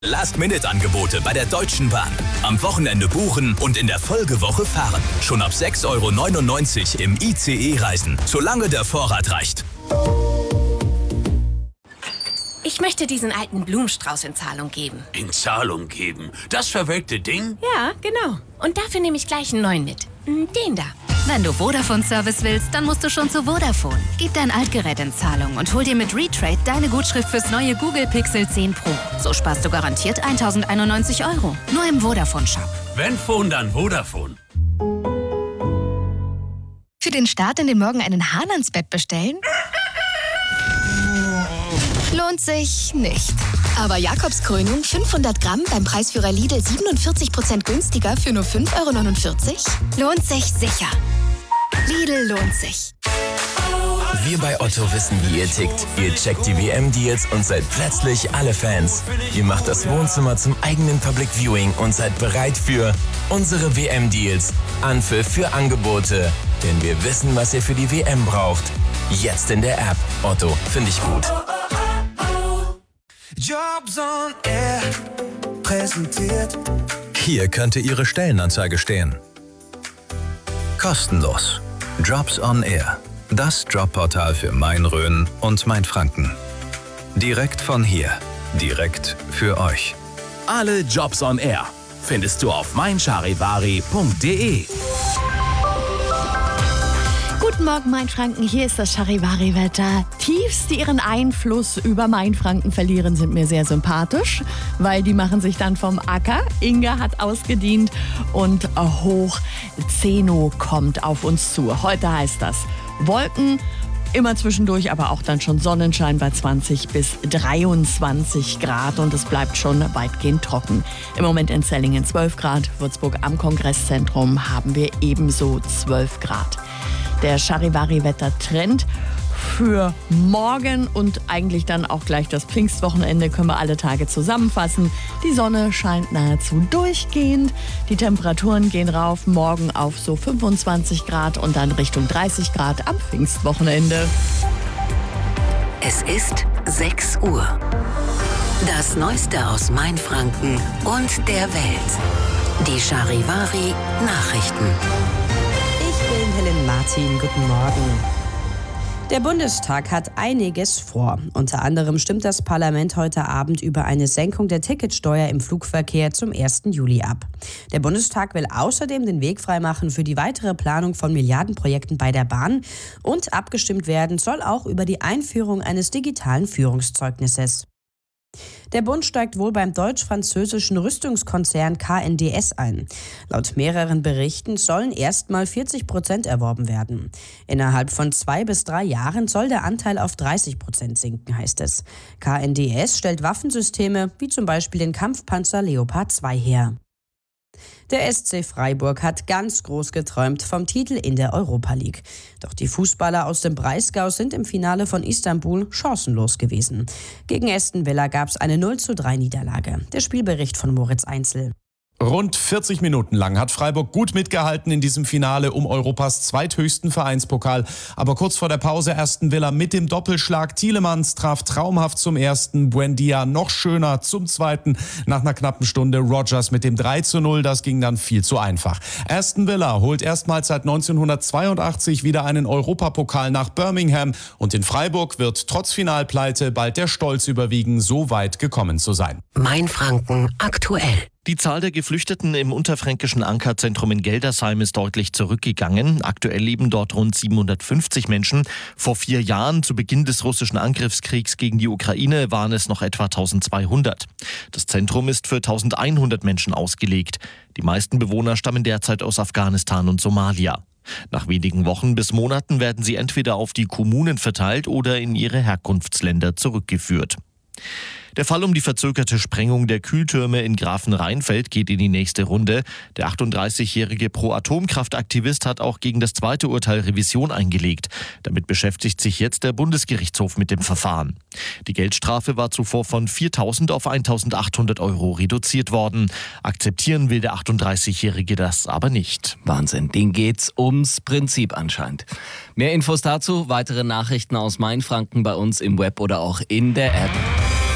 Last-Minute-Angebote bei der Deutschen Bahn. Am Wochenende buchen und in der Folgewoche fahren. Schon ab 6,99 € im ICE reisen, solange der Vorrat reicht. Ich möchte diesen alten Blumenstrauß in Zahlung geben. In Zahlung geben? Das verwelkte Ding? Ja, genau. Und dafür nehme ich gleich einen neuen mit. Den da. Wenn du Vodafone-Service willst, dann musst du schon zu Vodafone. Gib dein Altgerät in Zahlung und hol dir mit Retrade deine Gutschrift fürs neue Google Pixel 10 Pro. So sparst du garantiert 1.091 €. Nur im Vodafone-Shop. Wenn Phone, dann Vodafone. Für den Start in den Morgen einen Hahn ans Bett bestellen? Lohnt sich nicht. Aber Jakobskrönung 500 Gramm beim Preisführer Lidl 47% günstiger für nur 5,49 € lohnt sich sicher. Lidl lohnt sich. Wir bei Otto wissen, wie ihr tickt. Ihr checkt die WM-Deals und seid plötzlich alle Fans. Ihr macht das Wohnzimmer zum eigenen Public Viewing und seid bereit für unsere WM-Deals. Anpfiff für Angebote. Denn wir wissen, was ihr für die WM braucht. Jetzt in der App. Otto, finde ich gut. Jobs on Air präsentiert. Hier könnte Ihre Stellenanzeige stehen. Kostenlos. Jobs on Air. Das Jobportal für Main-Rhön und Mainfranken. Direkt von hier. Direkt für euch. Alle Jobs on Air findest du auf meincharivari.de. Guten Morgen, Mainfranken. Hier ist das Charivari-Wetter. Tiefs, die ihren Einfluss über Mainfranken verlieren, sind mir sehr sympathisch, weil die machen sich dann vom Acker. Inga hat ausgedient und Hoch Zeno kommt auf uns zu. Heute heißt das Wolken, immer zwischendurch, aber auch dann schon Sonnenschein bei 20 bis 23 Grad und es bleibt schon weitgehend trocken. Im Moment in Zellingen 12 Grad, Würzburg am Kongresszentrum haben wir ebenso 12 Grad. Der Charivari-Wetter-Trend für morgen und eigentlich dann auch gleich das Pfingstwochenende können wir alle Tage zusammenfassen. Die Sonne scheint nahezu durchgehend. Die Temperaturen gehen rauf, morgen auf so 25 Grad und dann Richtung 30 Grad am Pfingstwochenende. Es ist 6 Uhr. Das Neueste aus Mainfranken und der Welt. Die Charivari Nachrichten. Ich bin Helen Martin. Guten Morgen. Der Bundestag hat einiges vor. Unter anderem stimmt das Parlament heute Abend über eine Senkung der Ticketsteuer im Flugverkehr zum 1. Juli ab. Der Bundestag will außerdem den Weg freimachen für die weitere Planung von Milliardenprojekten bei der Bahn. Und abgestimmt werden soll auch über die Einführung eines digitalen Führungszeugnisses. Der Bund steigt wohl beim deutsch-französischen Rüstungskonzern KNDS ein. Laut mehreren Berichten sollen erstmal 40% erworben werden. Innerhalb von 2 bis 3 Jahren soll der Anteil auf 30% sinken, heißt es. KNDS stellt Waffensysteme wie zum Beispiel den Kampfpanzer Leopard 2 her. Der SC Freiburg hat ganz groß geträumt vom Titel in der Europa League. Doch die Fußballer aus dem Breisgau sind im Finale von Istanbul chancenlos gewesen. Gegen Aston Villa gab es eine 0:3 Niederlage. Der Spielbericht von Moritz Einzel. Rund 40 Minuten lang hat Freiburg gut mitgehalten in diesem Finale um Europas zweithöchsten Vereinspokal. Aber kurz vor der Pause Aston Villa mit dem Doppelschlag. Tielemans traf traumhaft zum ersten, Buendia noch schöner zum zweiten. Nach einer knappen Stunde Rodgers mit dem 3:0, das ging dann viel zu einfach. Aston Villa holt erstmals seit 1982 wieder einen Europapokal nach Birmingham. Und in Freiburg wird trotz Finalpleite bald der Stolz überwiegen, so weit gekommen zu sein. Mainfranken aktuell. Die Zahl der Geflüchteten im unterfränkischen Ankerzentrum in Geldersheim ist deutlich zurückgegangen. Aktuell leben dort rund 750 Menschen. Vor 4 Jahren, zu Beginn des russischen Angriffskriegs gegen die Ukraine, waren es noch etwa 1200. Das Zentrum ist für 1100 Menschen ausgelegt. Die meisten Bewohner stammen derzeit aus Afghanistan und Somalia. Nach wenigen Wochen bis Monaten werden sie entweder auf die Kommunen verteilt oder in ihre Herkunftsländer zurückgeführt. Der Fall um die verzögerte Sprengung der Kühltürme in Grafenrheinfeld geht in die nächste Runde. Der 38-jährige Pro-Atomkraft-Aktivist hat auch gegen das zweite Urteil Revision eingelegt. Damit beschäftigt sich jetzt der Bundesgerichtshof mit dem Verfahren. Die Geldstrafe war zuvor von 4.000 auf 1.800 € reduziert worden. Akzeptieren will der 38-jährige das aber nicht. Wahnsinn, denen geht's ums Prinzip anscheinend. Mehr Infos dazu, weitere Nachrichten aus Mainfranken bei uns im Web oder auch in der App.